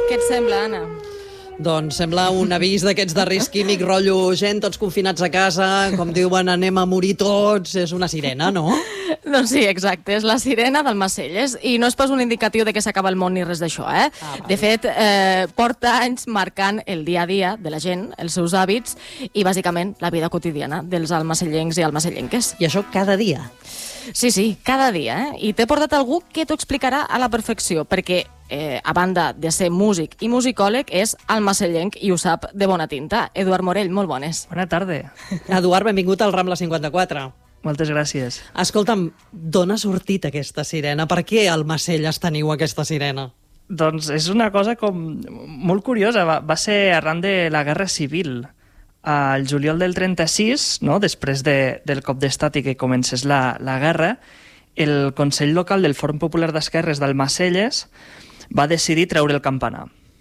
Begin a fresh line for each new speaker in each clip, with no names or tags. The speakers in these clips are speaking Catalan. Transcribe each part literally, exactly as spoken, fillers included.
Què et sembla, Anna?
Doncs sembla un avís d'aquests de risc químic, rotllo gent, tots confinats a casa, com diuen, anem a morir tots, és una sirena, no?
Doncs sí, exacte, és la sirena d'Almacelles, i no és pas un indicatiu de que s'acaba el món ni res d'això, eh? Ah, de fet, eh, porta anys marcant el dia a dia de la gent, els seus hàbits, i bàsicament la vida quotidiana dels almacellencs i almacellenques.
I això cada dia?
Sí, sí, cada dia, eh? I t'he portat algú que t'ho explicarà a la perfecció, perquè, eh, a banda de ser músic i musicòleg, és almacellenc i ho sap de bona tinta. Eduard Morell, molt bones.
Bona tarda.
Eduard, benvingut al Rambla cinquanta-quatre.
Moltes gràcies.
Escolta'm, d'on ha sortit aquesta sirena? Per què al Almacelles teniu aquesta sirena?
Doncs és una cosa com molt curiosa. Va, va ser arran de la Guerra Civil. Al juliol del trenta-sis, no, després de, del cop d'estat i que comencés la, la guerra, el Consell Local del Front Popular d'Esquerres d'Almacelles va decidir treure el campanar.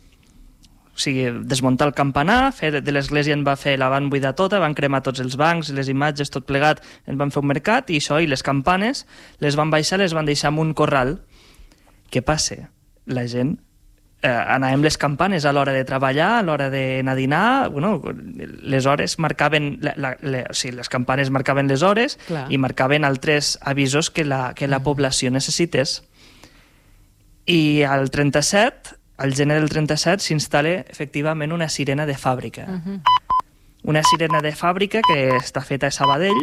O sigui, desmuntar el campanar, fer de l'església en va fer, la van buidar tota, van cremar tots els bancs, les imatges, tot plegat, en van fer un mercat, i això, i les campanes, les van baixar, les van deixar en un corral. Què passa? La gent eh, anàvem les campanes a l'hora de treballar, a l'hora d'anar a dinar, bueno, les hores marcaven, la, la, la, o sigui, les campanes marcaven les hores. Clar. I marcaven altres avisos que la, que la població necessités. I al trenta-set, al gener del trenta-set, s'instal·la efectivament una sirena de fàbrica. Uh-huh. Una sirena de fàbrica que està feta a Sabadell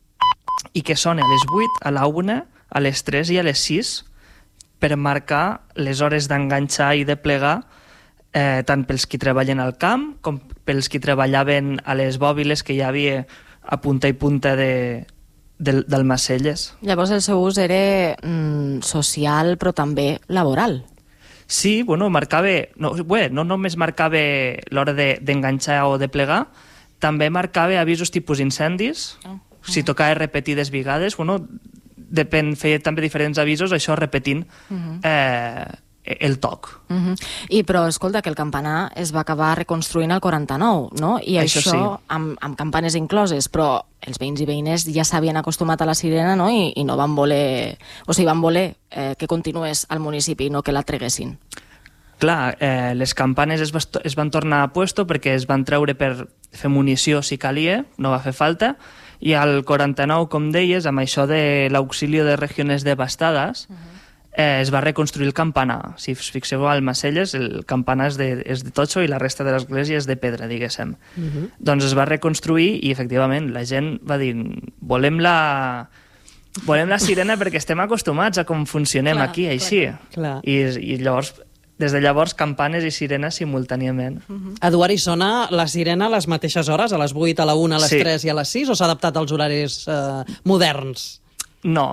i que sona a les vuit, a la una, a les tres i a les sis, per marcar les hores d'enganxar i de plegar, eh, tant pels qui treballen al camp com pels qui treballaven a les bòbiles que hi havia a punta i punta de, del, d'Almacelles.
Llavors el seu ús era mm, social però també laboral.
Sí, bueno, marcava, no, bé, no només marcava l'hora de, d'enganxar o de plegar, també marcava avisos tipus incendis, oh. Si tocava repetides vegades, bueno, depèn, feia també diferents avisos, això repetint uh-huh. eh, el toc.
Uh-huh. I però, escolta, que el campanar es va acabar reconstruint al quaranta-nou, no? I això, això sí. amb, amb campanes incloses, però els veïns i veïnes ja s'havien acostumat a la sirena, no? I, i no van voler, o sigui, van voler eh, que continués al municipi, no que la treguessin.
Clar, eh, les campanes es, va, es van tornar a puesto perquè es van treure per fer munició si calia, no va fer falta, i al quaranta-nou, com deies, amb això de l'auxili de regions devastades, uh-huh. eh, es va reconstruir el campanar. Si us fixeu al Almacelles, el campanar és de, és de totxo i la resta de l'església és de pedra, diguéssim. Uh-huh. Doncs es va reconstruir i, efectivament, la gent va dir volem la... volem la sirena perquè estem acostumats a com funcionem clar, aquí, així. Clar. I, I llavors... Des de llavors, campanes i sirenes simultàniament.
Uh-huh. Eduard, hi sona la sirena a les mateixes hores, a les vuit, a la una, a les sí. tres i a les sis, o s'ha adaptat als horaris eh, moderns?
No.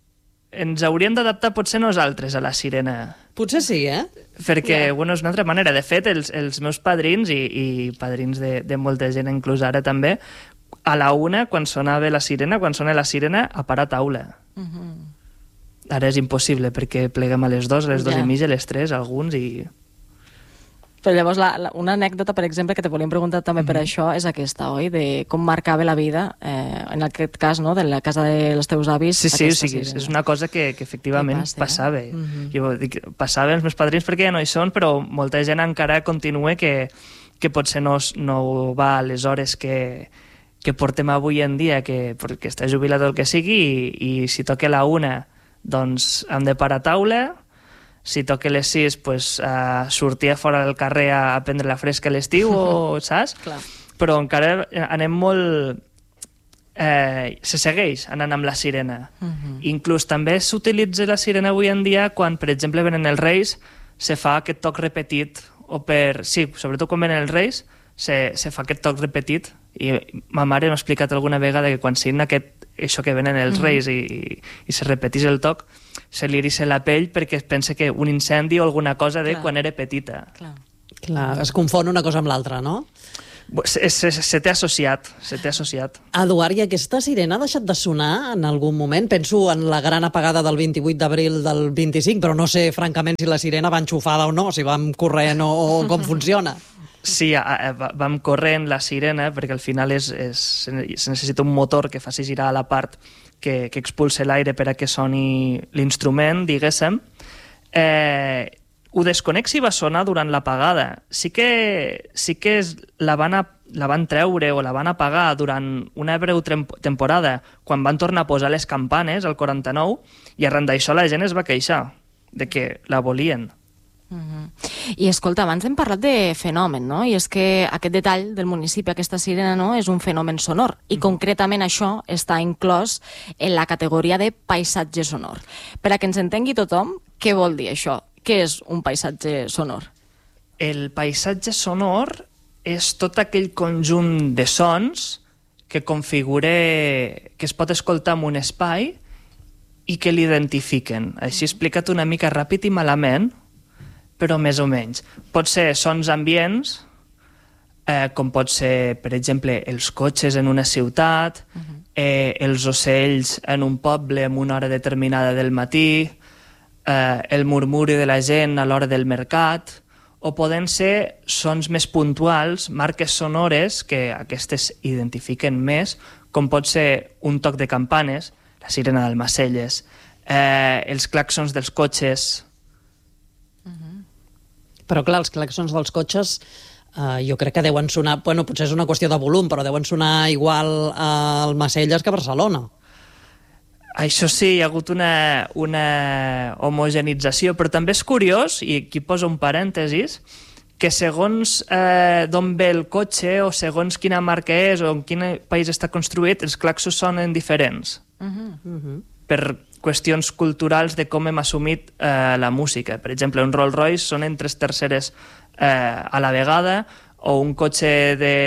Ens hauríem d'adaptar potser nosaltres a la sirena.
Potser sí, eh?
Perquè,
yeah.
bueno, és una altra manera. De fet, els, els meus padrins, i, i padrins de, de molta gent, inclús ara també, a la una, quan sonava la sirena, quan sona la sirena, a parar taula. Uh-huh. Ara és impossible, perquè pleguem a les dues, a les dues ja. i mitja, a les tres, alguns, i...
Però llavors, la, la, una anècdota, per exemple, que te volíem preguntar també mm-hmm. per això, és aquesta, oi? De com marcava la vida, eh, en aquest cas, no?, de la casa dels teus avis.
Sí, sí, sí, sí és una cosa que, que efectivament passa, passava. Eh? Mm-hmm. Jo dic, passava els meus padrins perquè ja no hi són, però molta gent encara continua que, que potser no, no va a les hores que... que portem avui en dia, que, que està jubilat o el que sigui, i, i si toca la una, doncs hem de parar taula, si toca les sis, pues, uh, sortir a fora del carrer a, a prendre la fresca a l'estiu, o, saps? Clar. Però encara anem molt... Eh, se segueix anant amb la sirena. Uh-huh. Inclús també s'utilitza la sirena avui en dia quan, per exemple, venen els Reis, se fa aquest toc repetit, o per... Sí, sobretot quan venen els Reis, se, se fa aquest toc repetit, i ma mare m'ha explicat alguna vegada que quan signa aquest això que venen els reis i, i, i se repetís el toc, se li eriça la pell perquè es pensa que un incendi o alguna cosa de clar. Quan era petita.
Clar. Clar, es confon una cosa amb l'altra, no?
Se, se, se t'ha associat, se t'ha associat.
Eduard, i aquesta sirena ha deixat de sonar en algun moment? Penso en la gran apagada del vint-i-vuit d'abril del vint-i-cinc, però no sé, francament, si la sirena va enxufada o no, si vam corrent o, o com funciona.
Sí, vam corrent la sirena, perquè al final és, és, es necessita un motor que faci girar la part que, que expulsa l'aire per a que soni l'instrument, diguéssim. Eh, ho desconec si va sonar durant l'apagada. Sí que, sí que és, la, van a, la van treure o la van apagar durant una breu temporada, quan van tornar a posar les campanes, al quaranta-nou, i arran d'això la gent es va queixar de que la volien.
Uh-huh. I escolta, abans hem parlat de fenomen, no? I és que aquest detall del municipi, aquesta sirena, no? És un fenomen sonor, i uh-huh. concretament això està inclòs en la categoria de paisatge sonor. Per a que ens entengui tothom, què vol dir això? Què és un paisatge sonor?
El paisatge sonor és tot aquell conjunt de sons que configura, que es pot escoltar en un espai i que l'identifiquen. Així explicat una mica ràpid i malament, però més o menys. Pot ser sons ambients, eh, com pot ser, per exemple, els cotxes en una ciutat, uh-huh. eh, els ocells en un poble en una hora determinada del matí, eh, el murmuri de la gent a l'hora del mercat, o poden ser sons més puntuals, marques sonores, que aquestes identifiquen més, com pot ser un toc de campanes, la sirena d'Almacelles, eh, els claxons dels cotxes.
Però clar, els claxons dels cotxes eh, jo crec que deuen sonar, bueno, potser és una qüestió de volum, però deuen sonar igual a Almacelles que a Barcelona.
Això sí, hi ha hagut una, una homogenització, però també és curiós, i aquí poso un parèntesis, que segons eh, d'on ve el cotxe o segons quina marca és o en quin país està construït, els claxons sonen diferents. Uh-huh. Uh-huh. Per qüestions culturals de com hem assumit eh, la música. Per exemple, un Rolls Royce sonen tres terceres eh, a la vegada, o un cotxe de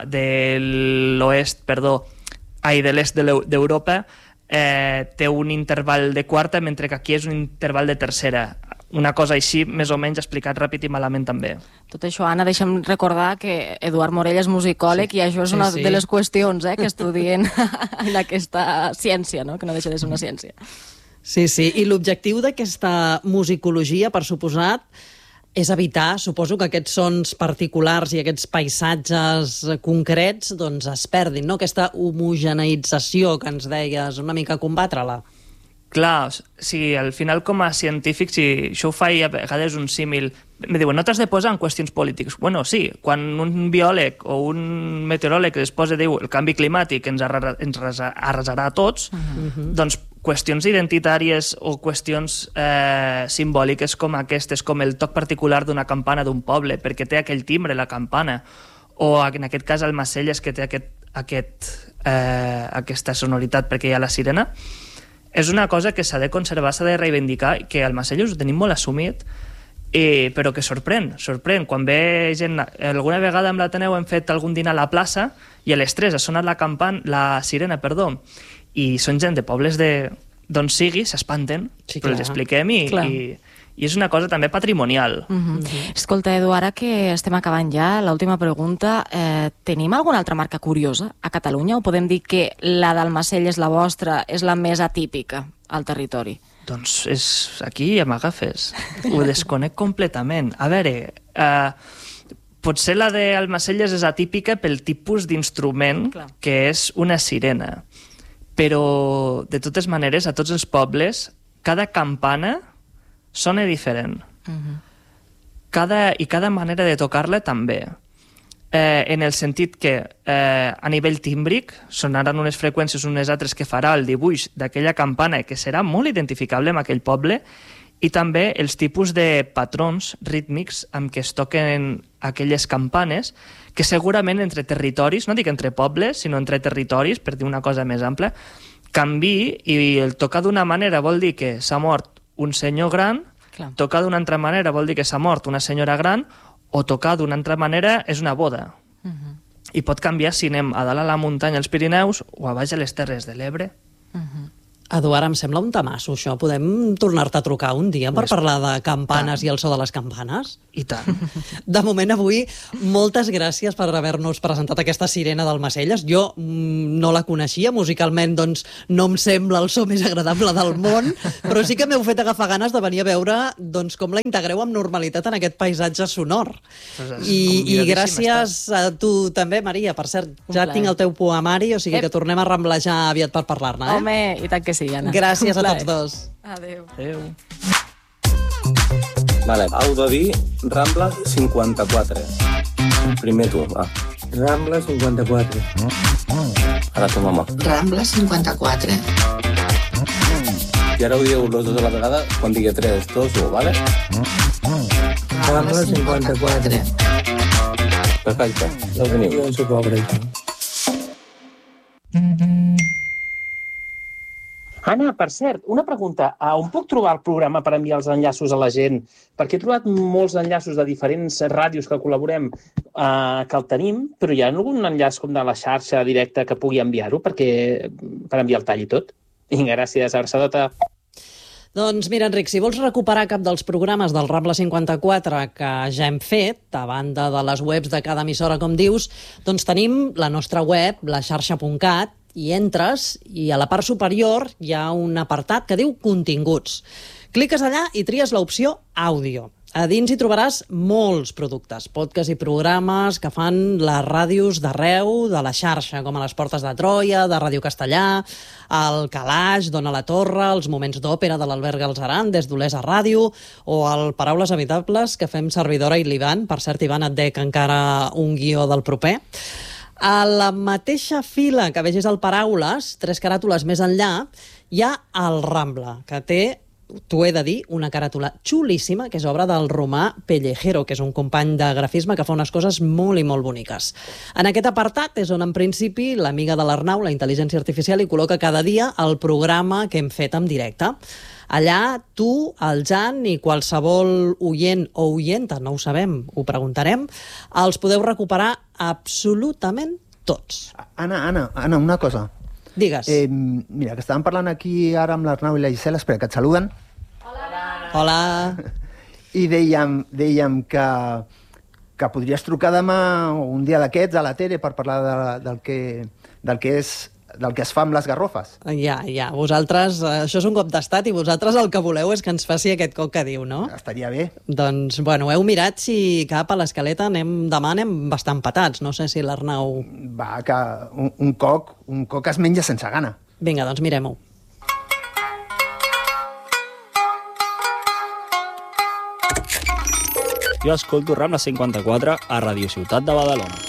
l'oest, perdó, ai, de l'est d'Europa, eh, té un interval de quarta, mentre que aquí és un interval de tercera. Una cosa així, més o menys, explicat ràpid i malament també.
Tot això, Anna, deixa'm recordar que Eduard Morell és musicòleg, sí, i això és una sí, sí. de les qüestions eh, que estudien en aquesta ciència, no? Que no deixa de ser una ciència.
Sí, sí, i l'objectiu d'aquesta musicologia, per suposat, és evitar, suposo, que aquests sons particulars i aquests paisatges concrets doncs, es perdin, no? Aquesta homogeneïtzació que ens deies, una mica combatre-la.
Clar, si al final com a científic, si això ho faig a vegades un símil, me diuen, no t'has de posar en qüestions polítiques. Bueno, sí, quan un biòleg o un meteoròleg es posa, diu, el canvi climàtic ens, arra ens arrasarà a tots, uh-huh. doncs qüestions identitàries o qüestions eh, simbòliques com aquestes, com el toc particular d'una campana d'un poble, perquè té aquell timbre, la campana, o en aquest cas Almacelles, que té aquest, aquest, eh, aquesta sonoritat perquè hi ha la sirena, és una cosa que s'ha de conservar, s'ha de reivindicar, que al Almacelles ho tenim molt assumit, i, però que sorprèn, sorprèn. Quan ve gent... Alguna vegada amb l'Ateneu hem fet algun dinar a la plaça i a les tres ha sonat la campan, la sirena, perdó, i són gent de pobles de d'on sigui, s'espanten, sí, però els expliquem i, i, i és una cosa també patrimonial.
Uh-huh. Uh-huh. Escolta, Edu, ara que estem acabant ja, l'última pregunta, eh, tenim alguna altra marca curiosa a Catalunya o podem dir que la d'Almacelles, la vostra, és la més atípica al territori?
Doncs és aquí ja m'agafes. Ho desconec completament. A veure, eh, potser la d'Almacelles és atípica pel tipus d'instrument que és una sirena. Però, de totes maneres, a tots els pobles, cada campana sona diferent. Uh-huh. Cada, I cada manera de tocar-la també. Eh, en el sentit que eh, a nivell tímbric sonaran unes freqüències unes altres que farà el dibuix d'aquella campana que serà molt identificable amb aquell poble, i també els tipus de patrons rítmics amb què es toquen aquelles campanes, que segurament entre territoris, no dic entre pobles, sinó entre territoris, per dir una cosa més ampla, canvi, i el tocar d'una manera vol dir que s'ha mort un senyor gran, clar. Tocar d'una altra manera vol dir que s'ha mort una senyora gran, o tocar d'una altra manera és una boda. Uh-huh. I pot canviar si anem a dalt a la muntanya als Pirineus o a baix a les Terres de l'Ebre. Uh-huh.
Eduard, em sembla un tamasso, això. Podem tornar-te a trucar un dia per parlar de campanes i el so de les campanes?
I tant.
De moment, avui, moltes gràcies per haver-nos presentat aquesta sirena d'Almacelles. Jo mm, no la coneixia, musicalment doncs no em sembla el so més agradable del món, però sí que m'heu fet agafar ganes de venir a veure doncs, com la integreu amb normalitat en aquest paisatge sonor. Pues I, I gràcies a tu també, Maria. Per cert, ja tinc el teu poemari, o sigui Ep. que tornem a ramblejar aviat per parlar-ne. Eh?
Home, i tant que sí, Anna.
Gràcies a tots dos.
Adéu.
Adéu.
Vale, heu de dir Rambla cinquanta-quatre. Primer tu, va.
Rambla cinquanta-quatre.
Ara tu, mama.
Rambla cinquanta-quatre.
I ara ho dieu los dos a la vegada quan digui tres, dos, u, vale?
Rambla cinquanta-quatre.
Perfecte, ja ho teniu.
Jo en soc pobre.
Anna, per cert, una pregunta. A on puc trobar el programa per enviar els enllaços a la gent? Perquè he trobat molts enllaços de diferents ràdios que col·laborem eh, que el tenim, però hi ha algun enllaç com de la xarxa directa que pugui enviar-ho perquè per enviar el tall i tot? Vinga, gràcies, abraçadota.
Doncs mira, Enric, si vols recuperar cap dels programes del Rambla cinquanta-quatre que ja hem fet, a banda de les webs de cada emissora, com dius, doncs tenim la nostra web, la xarxa punt cat, i entres i a la part superior hi ha un apartat que diu Continguts. Cliques allà i tries l'opció Àudio. A dins hi trobaràs molts productes, podcasts i programes que fan les ràdios d'arreu de la xarxa, com a les Portes de Troia, de Ràdio Castellà, el Calaix, Dona la Torre, els moments d'òpera de l'Albert Galzeran, des d'Olesa Ràdio, o el Paraules Habitables, que fem servidora i l'Ivan. Per cert, Ivan, et dec encara un guió del proper. A la mateixa fila que vegis el Paraules, tres caràtules més enllà, hi ha el Rambla, que té, t'ho he de dir, una caràtula xulíssima, que és obra del Romà Pellejero, que és un company de grafisme que fa unes coses molt i molt boniques. En aquest apartat és on, en principi, l'amiga de l'Arnau, la intel·ligència artificial, hi col·loca cada dia el programa que hem fet en directe. Allà, tu, el Jan i qualsevol oient o oienta, no ho sabem, ho preguntarem, els podeu recuperar absolutament tots.
Anna, Anna, Anna, una cosa.
Digues.
Eh, mira, que estàvem parlant aquí ara amb l'Arnau i la Gisela, espera, que et saluden.
Hola. Hola.
I dèiem, dèiem que, que podries trucar demà o un dia d'aquests a la tele per parlar de, del, que, del, que és, del que es fa amb les garrofes.
Ja, ja. Vosaltres, això és un cop d'estat i vosaltres el que voleu és que ens faci aquest cop que diu, no?
Estaria bé.
Doncs, bueno, heu mirat si cap a l'escaleta anem, demà anem bastant patats. No sé si l'Arnau...
Va, que un, un coc, un coc es menja sense gana.
Vinga, doncs mirem-ho.
Jo escolto Rambla cinquanta-quatre a Radio Ciutat de Badalona.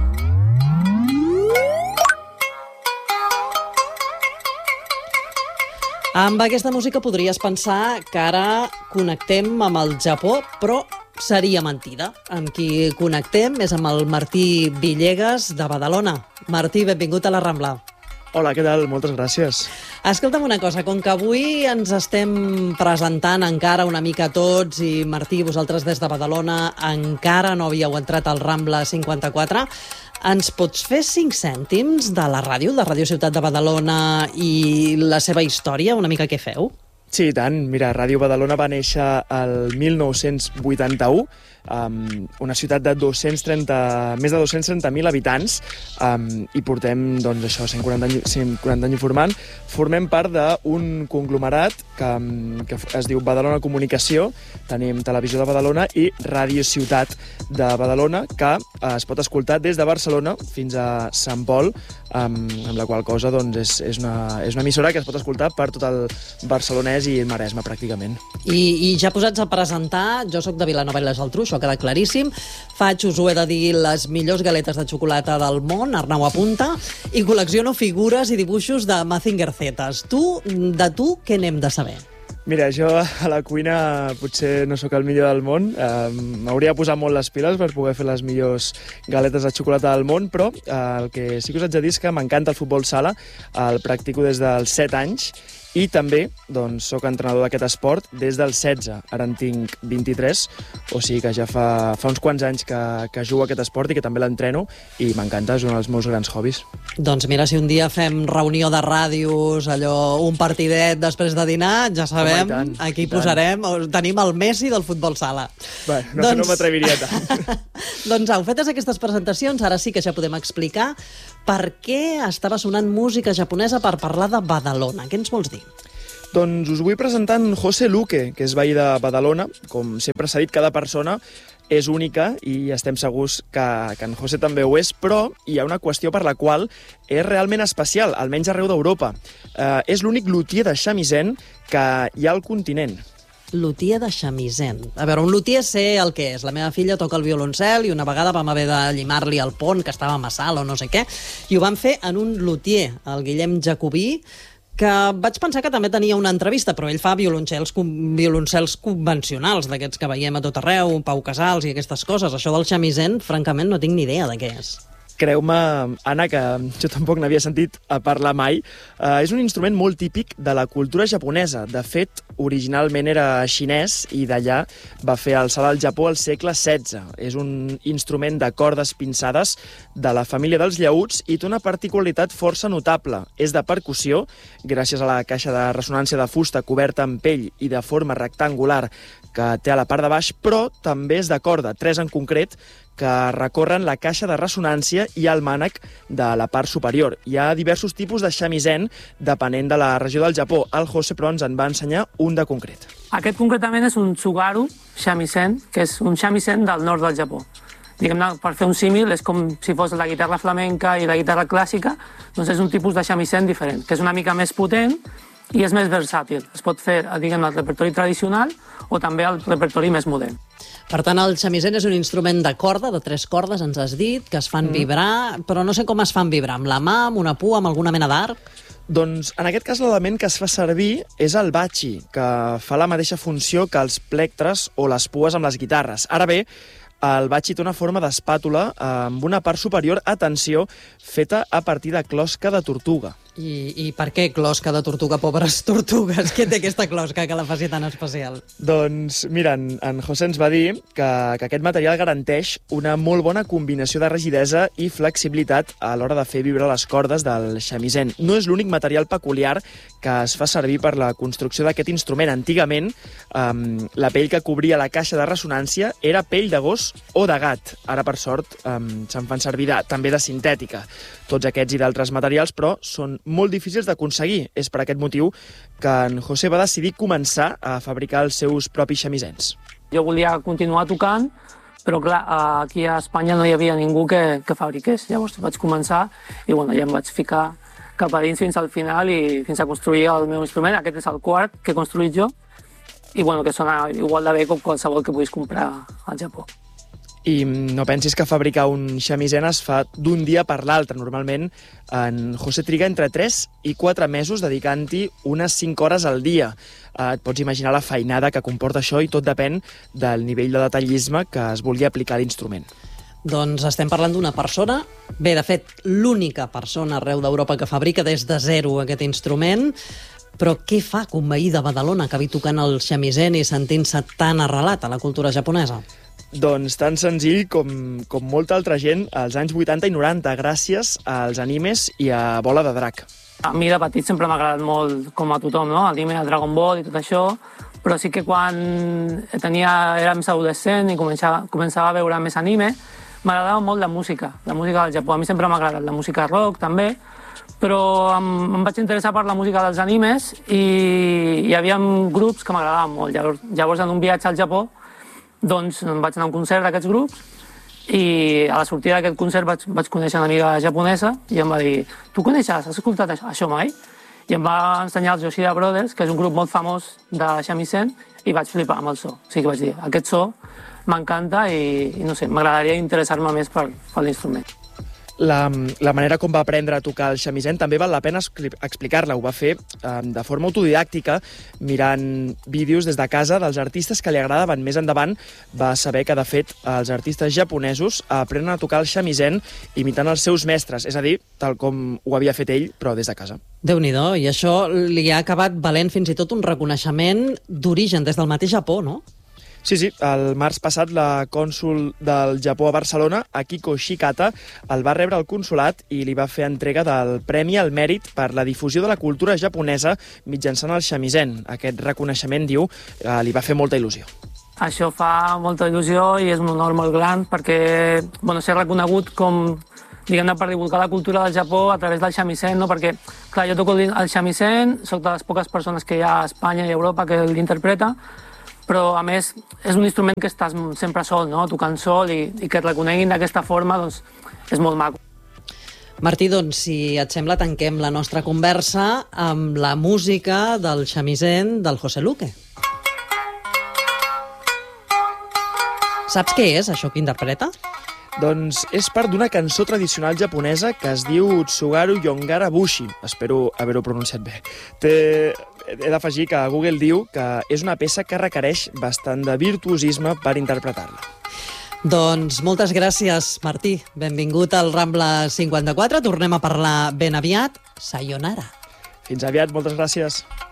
Amb aquesta música podries pensar que ara connectem amb el Japó, però seria mentida. Amb qui connectem és amb el Martí Villegas de Badalona. Martí, benvingut a la Rambla.
Hola, què tal? Moltes gràcies.
Escolta'm una cosa, com que avui ens estem presentant encara una mica tots i Martí, vosaltres des de Badalona encara no havíeu entrat al Rambla cinquanta-quatre, ens pots fer cinc cèntims de la ràdio, de Ràdio Ciutat de Badalona i la seva història, una mica què feu?
Sí, i tant. Mira, Ràdio Badalona va néixer el mil nou-cents vuitanta-u, um, una ciutat de dos-cents trenta, més de dos-cents trenta mil habitants, um, i portem, doncs, això, cent quaranta anys, cent quaranta anys formant. Formem part d'un conglomerat que, que es diu Badalona Comunicació. Tenim Televisió de Badalona i Ràdio Ciutat de Badalona, que uh, es pot escoltar des de Barcelona fins a Sant Pol, um, amb la qual cosa doncs, és, és, una, és una emissora que es pot escoltar per tot el barcelonès i el Maresme, pràcticament.
I, i ja posats a presentar, jo sóc de Vilanova i la Geltrú, això ha quedat claríssim. Faig, us ho he de dir, les millors galetes de xocolata del món, Arnau apunta, i col·lecciono figures i dibuixos de Mazinger Zetas. Tu, de tu, què n'hem de saber?
Mira, jo a la cuina potser no sóc el millor del món. Eh, M'hauria de posar molt les piles per poder fer les millors galetes de xocolata del món, però eh, el que sí que us haig de dir és que m'encanta el futbol sala, el practico des dels set anys, i també doncs, soc entrenador d'aquest esport des dels setze. Ara en tinc vint-i-tres, o sigui que ja fa, fa uns quants anys que, que jugo a aquest esport i que també l'entreno, i m'encanta, és un dels meus grans hobbies.
Doncs mira, si un dia fem reunió de ràdios, allò, un partidet després de dinar, ja sabem,
Home, tant,
aquí posarem, tenim el Messi del futbol sala.
Bé, no, doncs... no m'atreviria tant.
Doncs au, fetes aquestes presentacions, ara sí que ja podem explicar per què estava sonant música japonesa per parlar de Badalona. Què ens vols dir?
Doncs us vull presentar en José Luque, que és veí de Badalona. Com sempre s'ha dit, cada persona és única i estem segurs que, que en José també ho és, però hi ha una qüestió per la qual és realment especial, almenys arreu d'Europa. Eh, és l'únic luthier de shamisen que hi ha al continent.
luthier de shamisen. A veure, un luthier sé el que és. La meva filla toca el violoncel i una vegada vam haver de llimar-li el pont, que estava massa alt o no sé què, i ho van fer en un luthier, el Guillem Jacobí, que vaig pensar que també tenia una entrevista, però ell fa violoncels, violoncels convencionals, d'aquests que veiem a tot arreu, Pau Casals i aquestes coses. Això del shamisen, francament, no tinc ni idea de què és.
Creu-me, Anna, que jo tampoc n'havia sentit a parlar mai. Uh, és un instrument molt típic de la cultura japonesa. De fet, originalment era xinès i d'allà va fer el salt al Japó al segle setze. És un instrument de cordes pinçades de la família dels llaüts i té una particularitat força notable. És de percussió, gràcies a la caixa de ressonància de fusta coberta amb pell i de forma rectangular que té a la part de baix, però també és de corda, tres en concret, que recorren la caixa de ressonància i el mànec de la part superior. Hi ha diversos tipus de shamisen depenent de la regió del Japó. El José, però, ens en va ensenyar un de concret.
Aquest concretament és un tsugaru shamisen, que és un shamisen del nord del Japó. Diguem-ne, per fer un símil, és com si fos la guitarra flamenca i la guitarra clàssica, doncs és un tipus de shamisen diferent, que és una mica més potent i és més versàtil. Es pot fer, diguem-ne, el repertori tradicional o també el repertori més modern.
Per tant, el shamisen és un instrument de corda, de tres cordes, ens has dit, que es fan mm. vibrar, però no sé com es fan vibrar, amb la mà, amb una pua, amb alguna mena d'arc?
Doncs, en aquest cas, l'element que es fa servir és el bachi, que fa la mateixa funció que els plectres o les pues amb les guitarres. Ara bé, el bachi té una forma d'espàtula amb una part superior, atenció, feta a partir de closca de tortuga.
I, I per què closca de tortuga, pobres tortugues? Què té aquesta closca que la faci tan especial?
Doncs, mira, en, en José ens va dir que, que aquest material garanteix una molt bona combinació de rigidesa i flexibilitat a l'hora de fer vibrar les cordes del shamisen. No és l'únic material peculiar que es fa servir per la construcció d'aquest instrument. Antigament, um, la pell que cobria la caixa de ressonància era pell de gos o de gat. Ara, per sort, um, se'n fan servir de, també de sintètica. Tots aquests i d'altres materials, però, són molt difícils d'aconseguir. És per aquest motiu que en José va decidir començar a fabricar els seus propis xamisens.
Jo volia continuar tocant, però clar, aquí a Espanya no hi havia ningú que, que fabriqués. Llavors vaig començar i bueno, ja em vaig ficar cap a dins fins al final i fins a construir el meu instrument. Aquest és el quart que he construït jo i bueno, que sona igual de bé com qualsevol que puguis comprar al Japó.
I no pensis que fabricar un shamisen es fa d'un dia per l'altre. Normalment, en José triga entre tres i quatre mesos dedicant-hi unes cinc hores al dia. Eh, et pots imaginar la feinada que comporta això i tot depèn del nivell de detallisme que es vulgui aplicar a l'instrument.
Doncs estem parlant d'una persona, bé, de fet, l'única persona arreu d'Europa que fabrica des de zero aquest instrument. Però què fa que un veí de Badalona acabi tocant el shamisen i sentint-se tan arrelat a la cultura japonesa?
Doncs tan senzill com, com molta altra gent als anys vuitanta i noranta, gràcies als animes i a Bola de Drac.
A mi de petit sempre m'ha agradat molt, com a tothom, no? L'anime, el Dragon Ball i tot això, però sí que quan tenia, era més adolescent i començava, començava a veure més anime, m'agradava molt la música, la música del Japó. A mi sempre m'ha agradat la música rock, també, però em, em vaig interessar per la música dels animes i hi havia grups que m'agradaven molt. Llavors, llavors, en un viatge al Japó, doncs em vaig anar a un concert d'aquests grups i a la sortida d'aquest concert vaig, vaig conèixer una amiga japonesa i em va dir, tu coneixes, has escoltat això, això mai? I em va ensenyar els Yoshida Brothers, que és un grup molt famós de shamisen, i vaig flipar amb el so. O sigui que vaig dir, aquest so m'encanta i, i no sé, m'agradaria interessar-me més per, per l'instrument.
La, la manera com va aprendre a tocar el shamisen també val la pena explicar-la. Ho va fer eh, de forma autodidàctica, mirant vídeos des de casa dels artistes que li agradaven. Més endavant va saber que, de fet, els artistes japonesos aprenen a tocar el shamisen imitant els seus mestres, és a dir, tal com ho havia fet ell, però des de casa.
Déu-n'hi-do, i això li ha acabat valent fins i tot un reconeixement d'origen des del mateix Japó, no?
Sí, sí, el març passat la cònsol del Japó a Barcelona, Akiko Shikata, el va rebre al consolat i li va fer entrega del Premi al Mèrit per la difusió de la cultura japonesa mitjançant el shamisen. Aquest reconeixement, diu, li va fer molta il·lusió.
Això fa molta il·lusió i és un honor molt gran perquè bueno, ser reconegut com diguem-ne, per divulgar la cultura del Japó a través del shamisen, no? Perquè, clar, jo toco el shamisen, soc de les poques persones que hi ha a Espanya i a Europa que l'interpreta, però, a més, és un instrument que estàs sempre sol, no? Tocant sol i, i que et reconeguin d'aquesta forma, doncs, és molt maco.
Martí, doncs, si et sembla, tanquem la nostra conversa amb la música del shamisen del José Luque. Saps què és, això que interpreta?
Doncs és part d'una cançó tradicional japonesa que es diu Tsugaru Yongara Bushi. Espero haver-ho pronunciat bé. Té... He d'afegir que Google diu que és una peça que requereix bastant de virtuosisme per interpretar-la.
Doncs moltes gràcies, Martí. Benvingut al Rambla cinquanta-quatre. Tornem a parlar ben aviat. Sayonara.
Fins aviat, moltes gràcies.